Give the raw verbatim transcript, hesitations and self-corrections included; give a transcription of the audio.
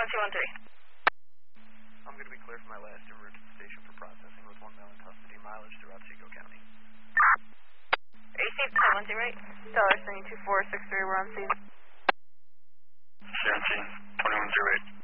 one two one three. I'm going to be clear for my last en route to the station for processing with one male in custody, mileage throughout Otsego County. Are you safe to one two right? Dollar seventy two four six three, we're on scene. seventeen, twenty-one zero eight.